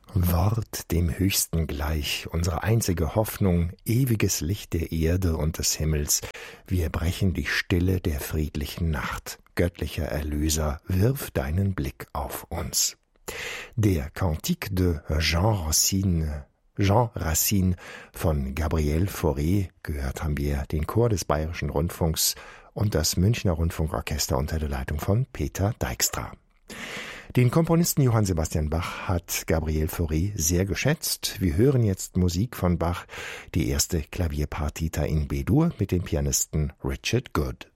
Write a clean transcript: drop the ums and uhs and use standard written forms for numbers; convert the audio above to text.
Wort dem Höchsten gleich, unsere einzige Hoffnung, ewiges Licht der Erde und des Himmels. Wir brechen die Stille der friedlichen Nacht. Göttlicher Erlöser, wirf deinen Blick auf uns. Der Cantique de Jean Racine von Gabriel Fauré, gehört haben wir den Chor des Bayerischen Rundfunks und das Münchner Rundfunkorchester unter der Leitung von Peter Dijkstra. Den Komponisten Johann Sebastian Bach hat Gabriel Fauré sehr geschätzt. Wir hören jetzt Musik von Bach, die erste Klavierpartita in B-Dur mit dem Pianisten Richard Good.